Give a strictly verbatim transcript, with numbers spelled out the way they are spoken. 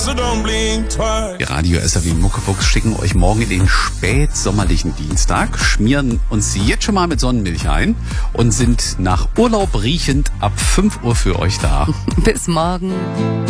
Die Radio S R W Muckefuchs schicken euch morgen in den spätsommerlichen Dienstag, schmieren uns jetzt schon mal mit Sonnenmilch ein und sind nach Urlaub riechend ab fünf Uhr für euch da. Bis morgen.